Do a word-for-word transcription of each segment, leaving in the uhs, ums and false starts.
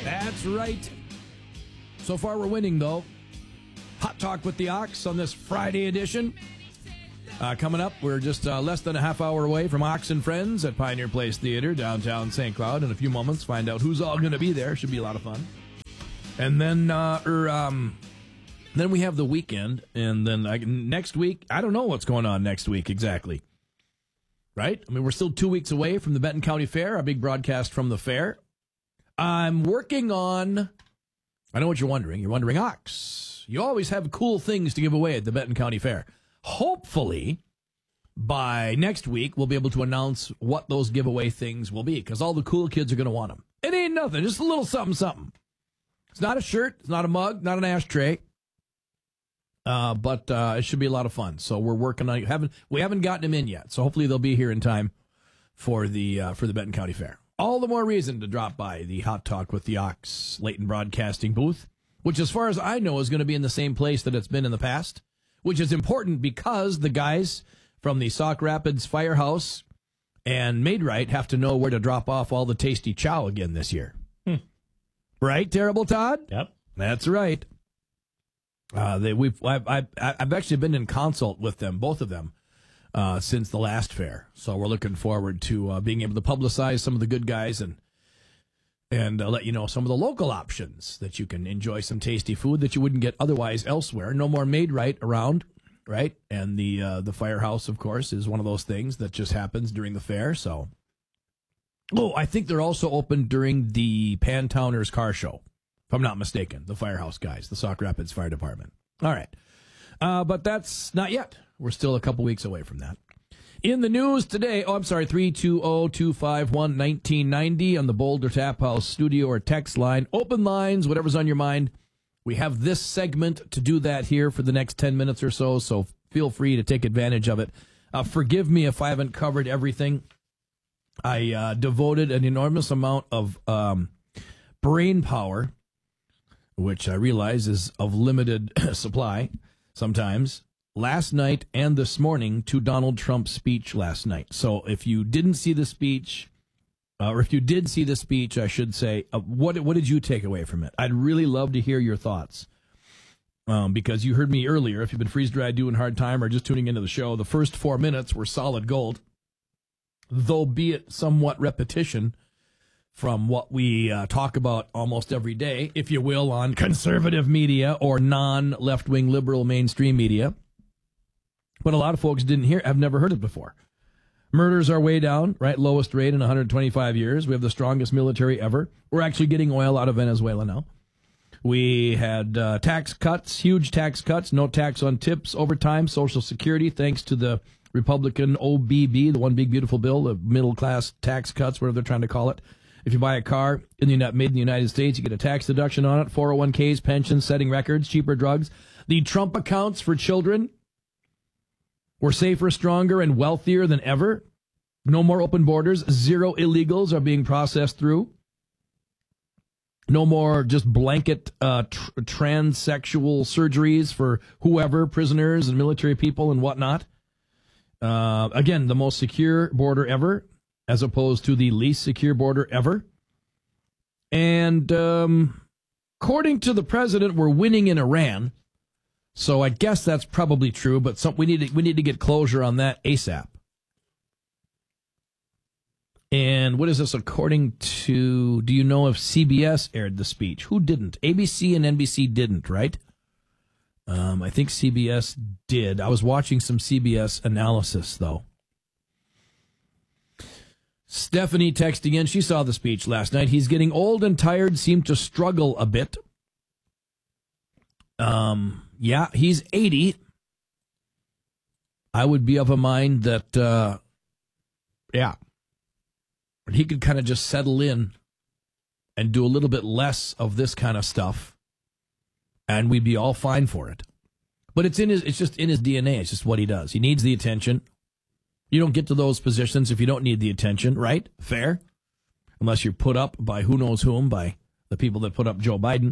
That's right. So far, we're winning, though. Hot Talk with the Ox on this Friday edition. Uh, coming up, we're just uh, less than a half hour away from Ox and Friends at Pioneer Place Theater, downtown Saint Cloud. In a few moments, find out who's all going to be there. Should be a lot of fun. And then, uh, er, um, then we have the weekend, and then I, next week, I don't know what's going on next week exactly. Right? I mean, we're still two weeks away from the Benton County Fair, a big broadcast from the fair. I'm working on, I know what you're wondering. You're wondering, Ox, you always have cool things to give away at the Benton County Fair. Hopefully, by next week, we'll be able to announce what those giveaway things will be, because all the cool kids are going to want them. It ain't nothing, just a little something, something. It's not a shirt, it's not a mug, not an ashtray, uh, but uh, it should be a lot of fun. So we're working on it. Haven't, we haven't gotten them in yet, so hopefully they'll be here in time for the uh, for the Benton County Fair. All the more reason to drop by the Hot Talk with the Ox Leighton Broadcasting booth, which, as far as I know, is going to be in the same place that it's been in the past, which is important because the guys from the Sauk Rapids Firehouse and Maid-Rite have to know where to drop off all the tasty chow again this year. Hmm. Right, Terrible Todd? Yep. That's right. Uh, they, we've, I've, I've, I've actually been in consult with them, both of them, uh, since the last fair. So we're looking forward to uh, being able to publicize some of the good guys and and uh, let you know some of the local options that you can enjoy some tasty food that you wouldn't get otherwise elsewhere. No more Maid-Rite around, right? And the uh, the Firehouse, of course, is one of those things that just happens during the fair. So, oh, I think they're also open during the Pantowners Car Show, if I'm not mistaken. The Firehouse guys, the Sauk Rapids Fire Department. All right, uh, but that's not yet. We're still a couple weeks away from that. In the news today, oh, I'm sorry, three two zero, two five one, one nine nine zero on the Boulder Tap House studio or text line. Open lines, whatever's on your mind. We have this segment to do that here for the next ten minutes or so, so feel free to take advantage of it. Uh, forgive me if I haven't covered everything. I uh, devoted an enormous amount of um, brain power, which I realize is of limited supply sometimes, last night and this morning to Donald Trump's speech last night. So if you didn't see the speech, uh, or if you did see the speech, I should say, uh, what what did you take away from it? I'd really love to hear your thoughts. Um, because you heard me earlier, if you've been freeze-dried doing hard time or just tuning into the show, the first four minutes were solid gold, though be it somewhat repetition from what we uh, talk about almost every day, if you will, on conservative media or non-left-wing liberal mainstream media. But a lot of folks didn't hear, have never heard it before. Murders are way down, right? Lowest rate in one hundred twenty-five years. We have the strongest military ever. We're actually getting oil out of Venezuela now. We had uh, tax cuts, huge tax cuts, no tax on tips, overtime, Social Security, thanks to the Republican O B B, the one big beautiful bill, the middle class tax cuts, whatever they're trying to call it. If you buy a car in the, made in the United States, you get a tax deduction on it, four oh one k's, pensions, setting records, cheaper drugs. The Trump accounts for children. We're safer, stronger, and wealthier than ever. No more open borders. Zero illegals are being processed through. No more just blanket uh, tr- transsexual surgeries for whoever, prisoners and military people and whatnot. Uh, again, the most secure border ever, as opposed to the least secure border ever. And um, according to the president, we're winning in Iran. So I guess that's probably true, but some, we need to, we need to get closure on that ASAP. And what is this according to, do you know if C B S aired the speech? Who didn't? A B C and N B C didn't, right? Um, I think C B S did. I was watching some C B S analysis, though. Stephanie texting in, she saw the speech last night. He's getting old and tired, seemed to struggle a bit. Um... Yeah, he's eighty. I would be of a mind that, uh, yeah, he could kind of just settle in and do a little bit less of this kind of stuff, and we'd be all fine for it. But it's in his, it's just in his D N A. It's just what he does. He needs the attention. You don't get to those positions if you don't need the attention, right? Fair? Unless you're put up by who knows whom, by the people that put up Joe Biden.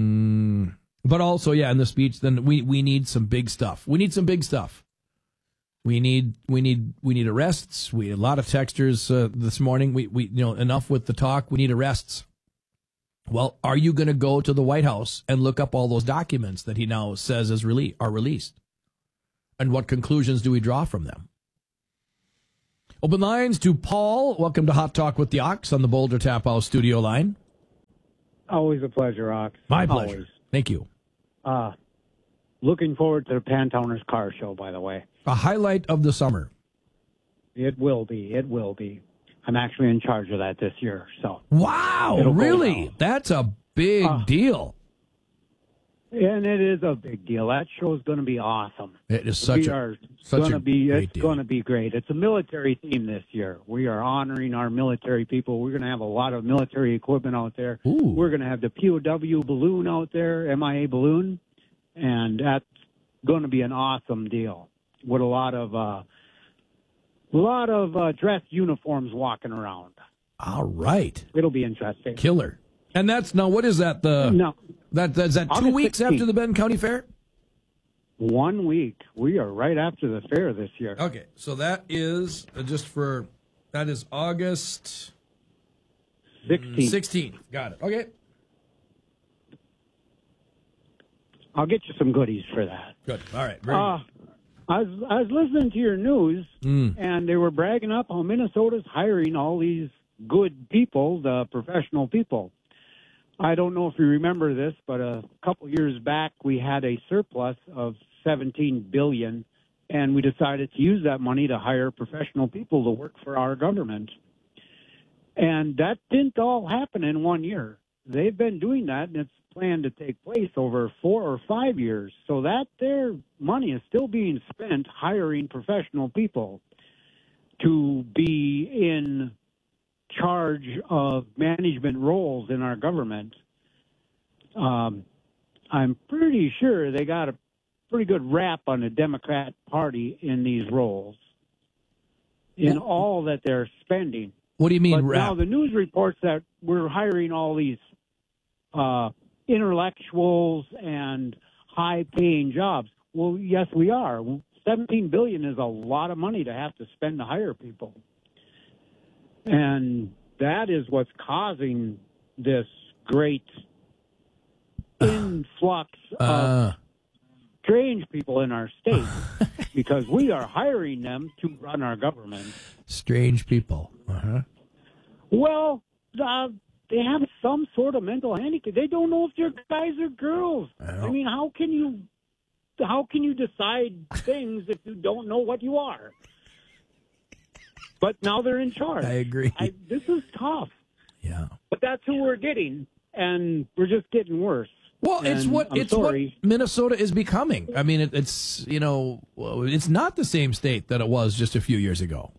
Mm, but also, yeah, in the speech, then we, we need some big stuff. We need some big stuff. We need we need we need arrests. We a lot of texters uh, this morning. We we you know enough with the talk. We need arrests. Well, are you going to go to the White House and look up all those documents that he now says is rele- are released? And what conclusions do we draw from them? Open lines to Paul. Welcome to Hot Talk with the Ox on the Boulder Tap House studio line. Always a pleasure, Ox. My pleasure. Always. Thank you. Uh, looking forward to the Pantowners car show, by the way. A highlight of the summer. It will be. It will be. I'm actually in charge of that this year. So. Wow, It'll really? well. That's a big Uh, deal. And it is a big deal. That show is going to be awesome. It is such we a are such going a to be. great It's deal. going to be great. It's a military theme this year. We are honoring our military people. We're going to have a lot of military equipment out there. Ooh. We're going to have the P O W balloon out there, M I A balloon, and that's going to be an awesome deal with a lot of uh, a lot of uh, dress uniforms walking around. All right. It'll be interesting. Killer. And that's now what is that the No, that that's that two August weeks sixteenth. after the Benton County Fair? one week. We are right after the fair this year. Okay, so that is uh, just for that is August sixteenth. sixteenth. Got it. Okay. I'll get you some goodies for that. Good. All right. Very Uh, I was I was listening to your news, Mm. and they were bragging up how Minnesota's hiring all these good people, the professional people. I don't know if you remember this, but a couple years back we had a surplus of seventeen billion dollars, and we decided to use that money to hire professional people to work for our government. And that didn't all happen in one year. They've been doing that, and it's planned to take place over four or five years. So that their money is still being spent hiring professional people to be in charge of management roles in our government. Um, I'm pretty sure they got a pretty good rap on the Democrat Party in these roles, in all that they're spending. What do you mean, But rap? now the news reports that we're hiring all these uh, intellectuals and high-paying jobs. Well, yes, we are. seventeen billion dollars is a lot of money to have to spend to hire people. And that is what's causing this great influx of Uh, strange people in our state because we are hiring them to run our government. strange people. Uh-huh. Well, uh, they have some sort of mental handicap. They don't know if they're guys or girls. I know. I mean, how can you how can you decide things if you don't know what you are? But now they're in charge. I agree. I, this is tough, Yeah. but that's who we're getting, and we're just getting worse. Well, it's And what I'm it's sorry. what Minnesota is becoming. I mean, it, it's you know, well, it's not the same state that it was just a few years ago.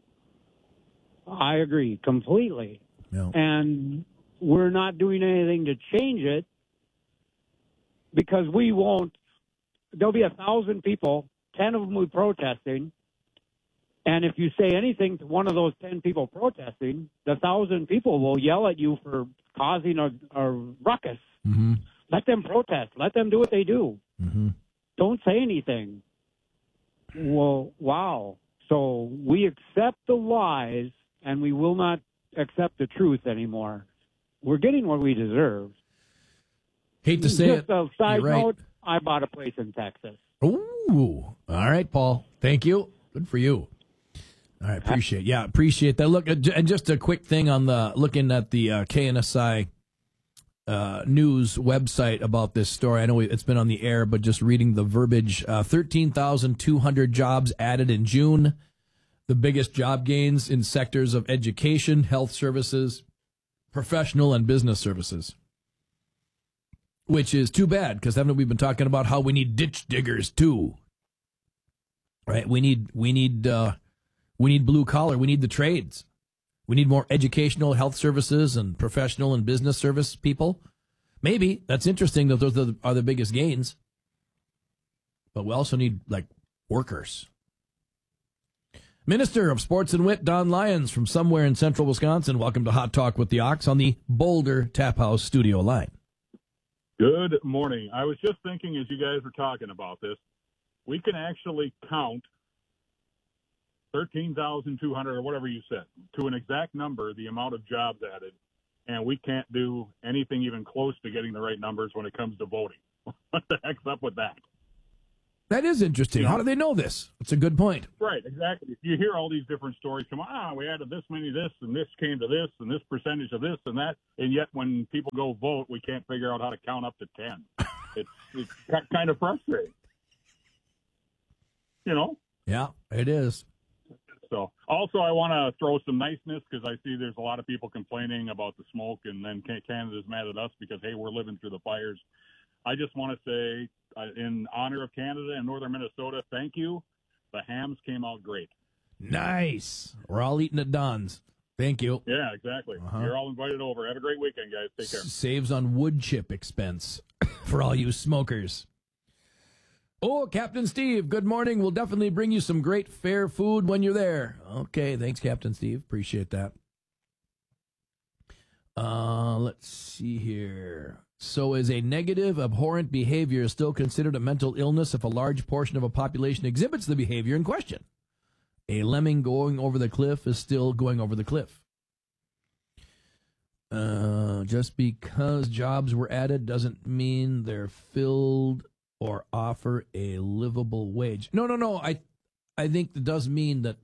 I agree completely. No. And we're not doing anything to change it because we won't. There'll be a thousand people, ten of them will be protesting, and if you say anything to one of those ten people protesting, the thousand people will yell at you for causing a, a ruckus. Mm-hmm. Let them protest. Let them do what they do. Mm-hmm. Don't say anything. Well, wow. So we accept the lies, and we will not accept the truth anymore. We're getting what we deserve. Hate to say Just it. a side You're right. note, I bought a place in Texas. Ooh. All right, Paul. Thank you. Good for you. All right, appreciate. Yeah, appreciate that. Look, uh, j- and just a quick thing on the looking at the uh, K N S I uh, news website about this story. I know it's been on the air, but just reading the verbiage: uh, thirteen thousand two hundred jobs added in June. The biggest job gains in sectors of education, health services, professional and business services. Which is too bad, because haven't we been talking about how we need ditch diggers too? Right? We need we need uh, we need blue collar. We need the trades. We need more educational, health services, and professional and business service people. Maybe that's interesting that those are the, are the biggest gains. But we also need like workers. Minister of Sports and Wit Don Lyons from somewhere in central Wisconsin. Welcome to Hot Talk with the Ox on the Boulder Tap House studio line. Good morning. I was just thinking as you guys were talking about this, we can actually count thirteen thousand two hundred or whatever you said, to an exact number, the amount of jobs added, and we can't do anything even close to getting the right numbers when it comes to voting. What the heck's up with that? That is interesting. You know? How do they know this? It's a good point. Right, exactly. You hear all these different stories come on, ah, we added this many this, and this came to this, and this percentage of this and that, and yet when people go vote, we can't figure out how to count up to ten. It's, it's kind of frustrating. You know? Yeah, it is. So, also, I want to throw some niceness because I see there's a lot of people complaining about the smoke, and then Canada's mad at us because, hey, we're living through the fires. I just want to say, uh, in honor of Canada and northern Minnesota, thank you. The hams came out great. Nice. We're all eating at Don's. Thank you. Yeah, exactly. Uh-huh. You're all invited over. Have a great weekend, guys. Take care. S- saves on wood chip expense for all you smokers. Oh, Captain Steve, good morning. We'll definitely bring you some great fair food when you're there. Okay, thanks, Captain Steve. Appreciate that. Uh, let's see here. So is a negative, abhorrent behavior still considered a mental illness if a large portion of a population exhibits the behavior in question? A lemming going over the cliff is still going over the cliff. Uh, just because jobs were added doesn't mean they're filled or offer a livable wage. No, no, no. I, I think it does mean that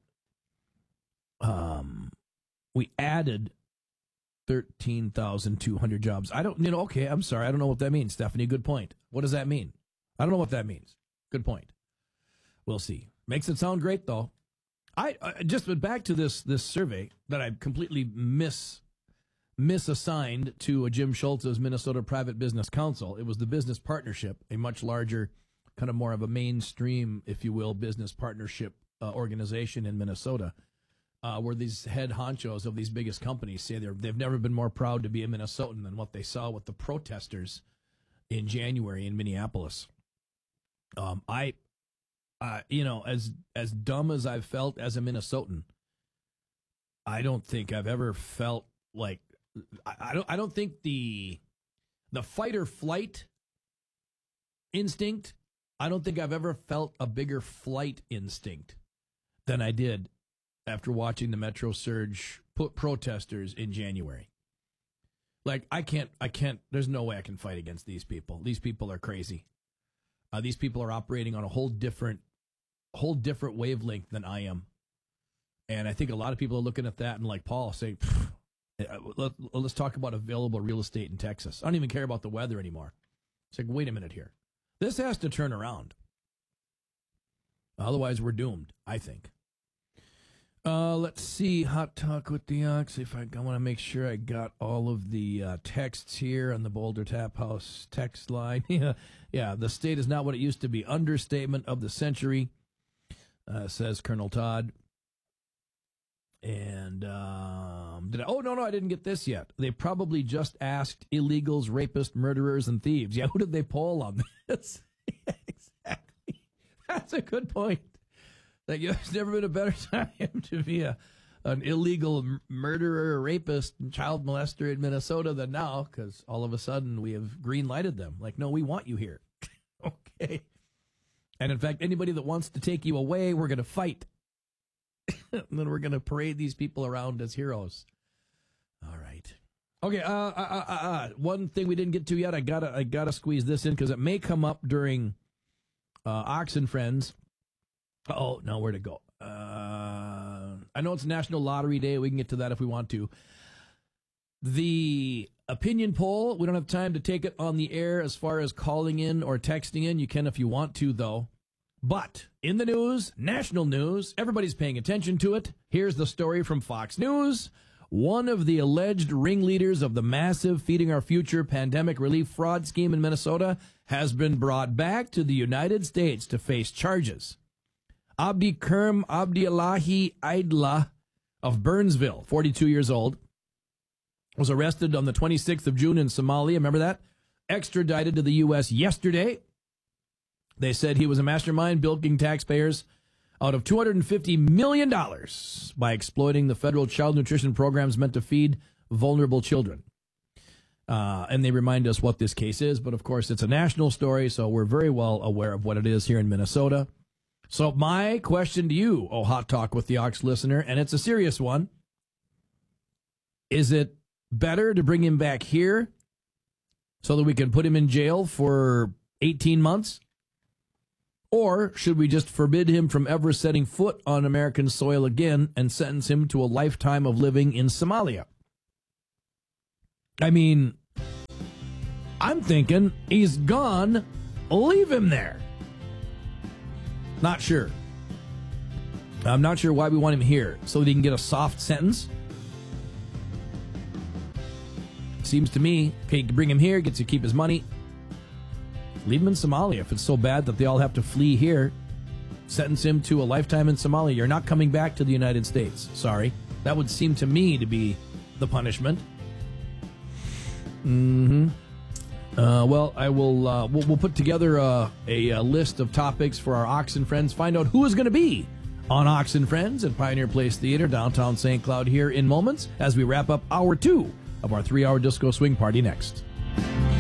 um, we added thirteen thousand two hundred jobs. I don't, you know, okay, I'm sorry. I don't know what that means, Stephanie. Good point. What does that mean? I don't know what that means. Good point. We'll see. Makes it sound great, though. I uh, just went back to this this survey that I completely miss misassigned to a Jim Schultz's Minnesota Private Business Council. It was the Business Partnership, a much larger, kind of more of a mainstream, if you will, business partnership uh, organization in Minnesota, uh, where these head honchos of these biggest companies say they're, they've never been more proud to be a Minnesotan than what they saw with the protesters in January in Minneapolis. Um, I, uh, you know, as as dumb as I've felt as a Minnesotan, I don't think I've ever felt like I, I don't I don't think the the fight or flight instinct. I don't think I've ever felt a bigger flight instinct than I did after watching the Metro Surge put protesters in January. Like I can't I can't. There's no way I can fight against these people. These people are crazy. Uh, these people are operating on a whole different, whole different wavelength than I am, and I think a lot of people are looking at that and, like Paul, saying, Let, "Let's talk about available real estate in Texas. I don't even care about the weather anymore." It's like, wait a minute here, this has to turn around. Otherwise, we're doomed. I think. Uh, let's see, Hot Talk with the Ox. If I, I want to make sure I got all of the uh, texts here on the Boulder Tap House text line. yeah, yeah. The state is not what it used to be. Understatement of the century, uh, says Colonel Todd. And um, did I? Oh no, no, I didn't get this yet. They probably just asked illegals, rapists, murderers, and thieves. Yeah, who did they poll on this? Exactly. That's a good point. Like, there's never been a better time to be a an illegal m- murderer, rapist, and child molester in Minnesota than now, because all of a sudden we have green lighted them. Like, no, we want you here. Okay. And in fact, anybody that wants to take you away, we're going to fight. And then we're going to parade these people around as heroes. All right. Okay. Uh, uh, uh, uh, uh, one thing we didn't get to yet. I gotta, I gotta squeeze this in because it may come up during uh, Ox and Friends. Oh, no, where to go? Uh, I know it's National Lottery Day. We can get to that if we want to. The opinion poll, we don't have time to take it on the air as far as calling in or texting in. You can if you want to, though. But in the news, national news, everybody's paying attention to it. Here's the story from Fox News. One of the alleged ringleaders of the massive Feeding Our Future pandemic relief fraud scheme in Minnesota has been brought back to the United States to face charges. Abdi Kerm Abdillahi Aidla of Burnsville, forty-two years old, was arrested on the twenty-sixth of June in Somalia. Remember that? Extradited to the U S yesterday. They said he was a mastermind bilking taxpayers out of two hundred fifty million dollars by exploiting the federal child nutrition programs meant to feed vulnerable children. Uh, and they remind us what this case is, but of course it's a national story, so we're very well aware of what it is here in Minnesota. So my question to you, oh Hot Talk with the Ox listener, and it's a serious one, is it better to bring him back here so that we can put him in jail for eighteen months? Or should we just forbid him from ever setting foot on American soil again and sentence him to a lifetime of living in Somalia? I mean, I'm thinking he's gone. Leave him there. Not sure. I'm not sure why we want him here. So that he can get a soft sentence? Seems to me, okay, you can bring him here, gets to keep his money. Leave him in Somalia. If it's so bad that they all have to flee here, sentence him to a lifetime in Somalia. You're not coming back to the United States. Sorry. That would seem to me to be the punishment. Mm-hmm. Uh, well, I will. Uh, we'll, we'll put together a, a, a list of topics for our Ox and Friends. Find out who is going to be on Ox and Friends at Pioneer Place Theater, downtown Saint Cloud, here in moments as we wrap up hour two of our three-hour disco swing party next.